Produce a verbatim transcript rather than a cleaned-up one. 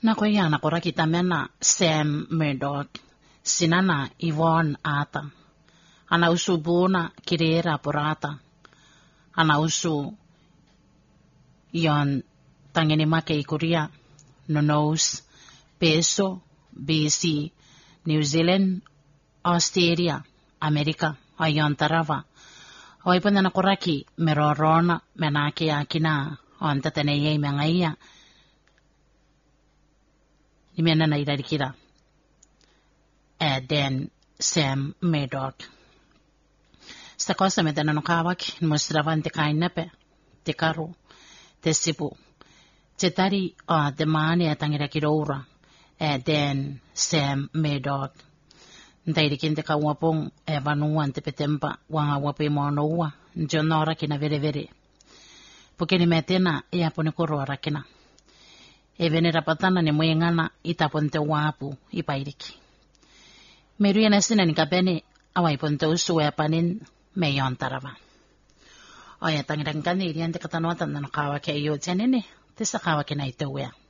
Nako yana kora kita mena Sam Murdoch, sinana Yvonne ata. Ana usu buna kirera porata. Ana usu yon tangeni make ikuria, nonos, peso, B C, New Zealand, Australia, Amerika, ayon tarava. Oipanda na koraki merorona menake akina on tataneye mengaya. Imena na irarikira. And then Sam Murdoch. Sta cosa me danno kawak mostravan te kainape te karo te sipu. Te tari a de mane atangira kirora. And then Sam Murdoch. Ndairi kinte ka wapong e vanuan te petempa wanga wape monoa njonora kina vere vere. Porque ni metena e apone korora kina. E venera patana ni mwengana itaponte wapu ipairiki. Meruya nasina ni kapene awai ponte usu e panin meyon tarava. Oya tangirangkani iriante katanwatan na nakawa ke iyo tianene. Tesa kawa kina ito wea.